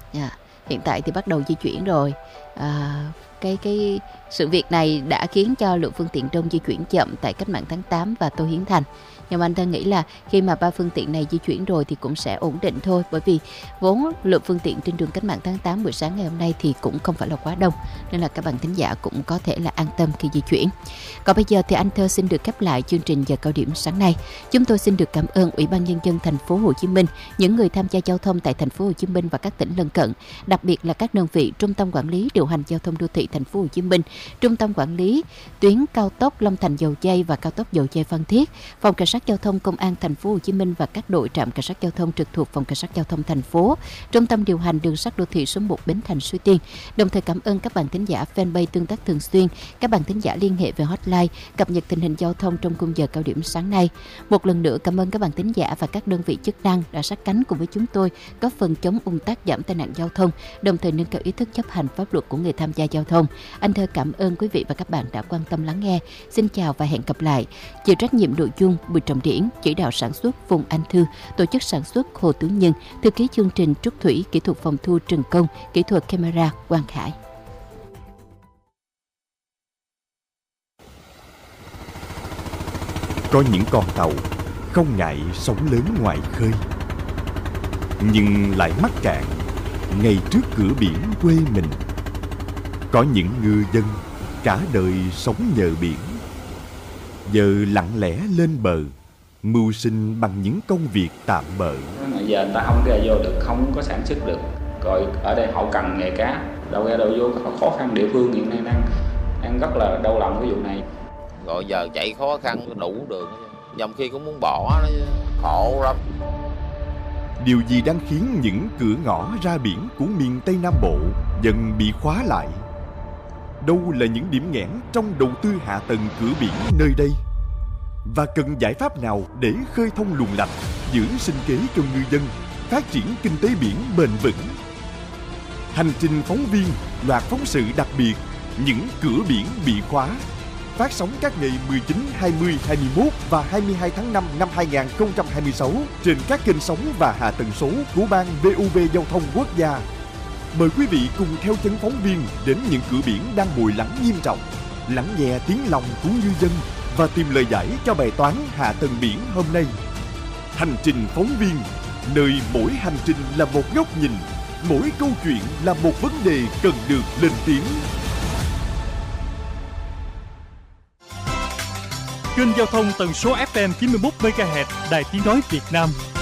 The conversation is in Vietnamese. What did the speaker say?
Dạ. Hiện tại thì bắt đầu di chuyển rồi. Cái sự việc này đã khiến cho lượng phương tiện đông di chuyển chậm tại Cách mạng tháng 8 và Tô Hiến Thành. Nhưng mà anh ta nghĩ là khi mà 3 phương tiện này di chuyển rồi thì cũng sẽ ổn định thôi, bởi vì vốn lượng phương tiện trên đường Cách mạng tháng 8 buổi sáng ngày hôm nay thì cũng không phải là quá đông, nên là các bạn thính giả cũng có thể là an tâm khi di chuyển. Còn bây giờ thì anh Thơ xin được khép lại chương trình giờ cao điểm sáng nay. Chúng tôi xin được cảm ơn Ủy ban Nhân dân thành phố Hồ Chí Minh, những người tham gia giao thông tại thành phố Hồ Chí Minh và các tỉnh lân cận, đặc biệt là các đơn vị Trung tâm Quản lý Điều hành Giao thông Đô thị thành phố Hồ Chí Minh, Trung tâm Quản lý tuyến cao tốc Long Thành Dầu Giây và cao tốc Dầu Giây Phan Thiết, Phòng Cảnh sát Giao thông Công an thành phố Hồ Chí Minh và các đội trạm cảnh sát giao thông trực thuộc Phòng Cảnh sát Giao thông thành phố, Trung tâm điều hành đường sắt đô thị số 1 Bến Thành Suối Tiên. Đồng thời cảm ơn các bạn thính giả fanpage tương tác thường xuyên, các bạn thính giả liên hệ về hotline cập nhật tình hình giao thông trong khung giờ cao điểm sáng nay. Một lần nữa cảm ơn các bạn thính giả và các đơn vị chức năng đã sát cánh cùng với chúng tôi góp phần chống ùn tắc, giảm tai nạn giao thông, đồng thời nâng cao ý thức chấp hành pháp luật của người tham gia giao thông. Anh Thơ cảm ơn quý vị và các bạn đã quan tâm lắng nghe. Xin chào và hẹn gặp lại. Chịu trách nhiệm nội dung Bùi Trọng Điển, chỉ đạo sản xuất Phùng Anh Thư, tổ chức sản xuất Hồ Tú Nhân, thư ký chương trình Trúc Thủy, kỹ thuật phòng thu Trần Công, kỹ thuật camera Quang Khải. Có những con tàu không ngại sóng lớn ngoài khơi, nhưng lại mắc cạn ngay trước cửa biển quê mình. Có những ngư dân cả đời sống nhờ biển, giờ lặng lẽ lên bờ, mưu sinh bằng những công việc tạm bợ. Giờ người ta không ra vô được, không có sản xuất được. Rồi ở đây hậu cần nghề cá, đâu ra đâu vô, khó khăn địa phương hiện nay đang rất là đau lòng cái vụ này. Rồi giờ chạy khó khăn đủ đường, dòng khi cũng muốn bỏ nó, khổ lắm. Điều gì đang khiến những cửa ngõ ra biển của miền Tây Nam Bộ dần bị khóa lại? Đâu là những điểm nghẽn trong đầu tư hạ tầng cửa biển nơi đây? Và cần giải pháp nào để khơi thông luồng lạch, giữ sinh kế cho ngư dân, phát triển kinh tế biển bền vững? Hành trình phóng viên, loạt phóng sự đặc biệt Những cửa biển bị khóa, phát sóng các ngày 19, 20, 21 và 22 tháng 5 năm 2026 trên các kênh sóng và hạ tần số của Ban VOV Giao thông Quốc gia. Mời quý vị cùng theo chân phóng viên đến những cửa biển đang bồi lắng nghiêm trọng, lắng nghe tiếng lòng của ngư dân và tìm lời giải cho bài toán hạ tầng biển hôm nay. Hành trình phóng viên, nơi mỗi hành trình là một góc nhìn, mỗi câu chuyện là một vấn đề cần được lên tiếng. Kênh giao thông tần số FM 91 MHz Đài Tiếng nói Việt Nam